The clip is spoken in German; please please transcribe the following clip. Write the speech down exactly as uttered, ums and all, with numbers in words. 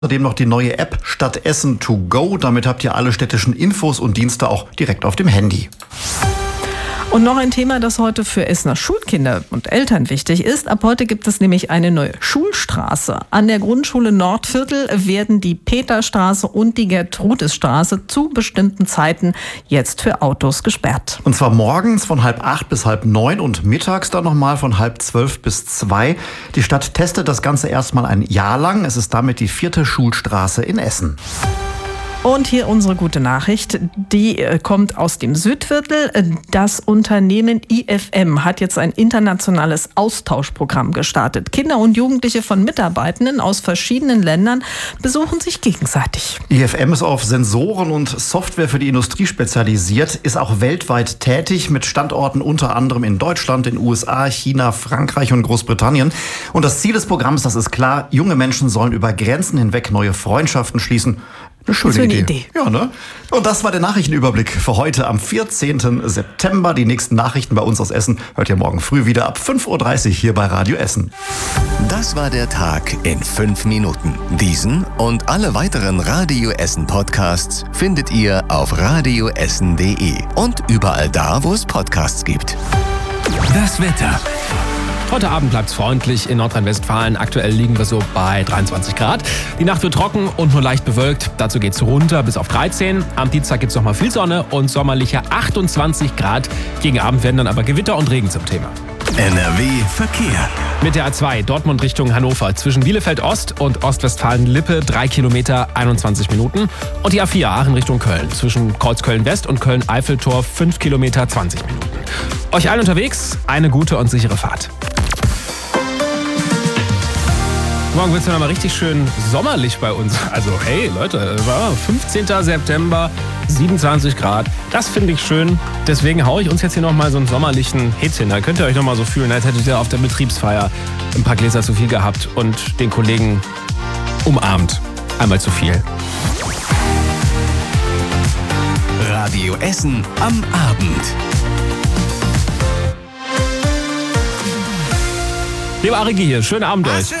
Außerdem noch die neue App Stadt Essen to go. Damit habt ihr alle städtischen Infos und Dienste auch direkt auf dem Handy. Und noch ein Thema, das heute für Essener Schulkinder und Eltern wichtig ist. Ab heute gibt es nämlich eine neue Schulstraße. An der Grundschule Nordviertel werden die Peterstraße und die Gertrudisstraße zu bestimmten Zeiten jetzt für Autos gesperrt. Und zwar morgens von halb acht bis halb neun und mittags dann nochmal von halb zwölf bis zwei. Die Stadt testet das Ganze erstmal ein Jahr lang. Es ist damit die vierte Schulstraße in Essen. Und hier unsere gute Nachricht, die kommt aus dem Südviertel. Das Unternehmen I F M hat jetzt ein internationales Austauschprogramm gestartet. Kinder und Jugendliche von Mitarbeitenden aus verschiedenen Ländern besuchen sich gegenseitig. I F M ist auf Sensoren und Software für die Industrie spezialisiert, ist auch weltweit tätig mit Standorten unter anderem in Deutschland, den U S A, China, Frankreich und Großbritannien. Und das Ziel des Programms, das ist klar, junge Menschen sollen über Grenzen hinweg neue Freundschaften schließen. Eine schöne, schöne Idee. Idee. Ja, ne? Und das war der Nachrichtenüberblick für heute am vierzehnten September. Die nächsten Nachrichten bei uns aus Essen hört ihr morgen früh wieder ab fünf Uhr dreißig hier bei Radio Essen. Das war der Tag in fünf Minuten. Diesen und alle weiteren Radio Essen Podcasts findet ihr auf radioessen punkt de und überall da, wo es Podcasts gibt. Das Wetter. Heute Abend bleibt es freundlich in Nordrhein-Westfalen. Aktuell liegen wir so bei dreiundzwanzig Grad. Die Nacht wird trocken und nur leicht bewölkt. Dazu geht es runter bis auf dreizehn. Am Dienstag gibt es nochmal viel Sonne und sommerliche achtundzwanzig Grad. Gegen Abend werden dann aber Gewitter und Regen zum Thema. N R W Verkehr. Mit der A zwei Dortmund Richtung Hannover zwischen Bielefeld Ost und Ostwestfalen-Lippe drei Kilometer einundzwanzig Minuten. Und die A vier Aachen Richtung Köln zwischen Kreuzköln West und Köln-Eiffeltor fünf Kilometer zwanzig Minuten. Euch allen unterwegs eine gute und sichere Fahrt. Morgen wird es dann mal richtig schön sommerlich bei uns. Also hey Leute, fünfzehnten September, siebenundzwanzig Grad. Das finde ich schön. Deswegen haue ich uns jetzt hier nochmal so einen sommerlichen Hit hin. Da könnt ihr euch nochmal so fühlen, als hättet ihr auf der Betriebsfeier ein paar Gläser zu viel gehabt und den Kollegen umarmt. Einmal zu viel. Radio Essen am Abend. Lieber Arigi hier, schönen Abend euch.